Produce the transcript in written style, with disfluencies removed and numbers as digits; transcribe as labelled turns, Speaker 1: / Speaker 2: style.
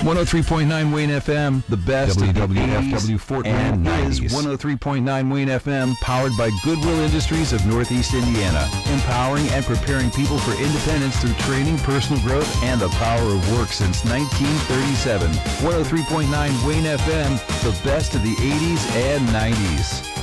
Speaker 1: 103.9 Wayne FM, the best of the 80s,
Speaker 2: Fort
Speaker 1: and
Speaker 2: Wayne
Speaker 1: is
Speaker 2: 90s.
Speaker 1: 103.9 Wayne FM, powered by Goodwill Industries of Northeast Indiana, empowering and preparing people for independence through training, personal growth, and the power of work since 1937. 103.9 Wayne FM, the best of the 80s and 90s.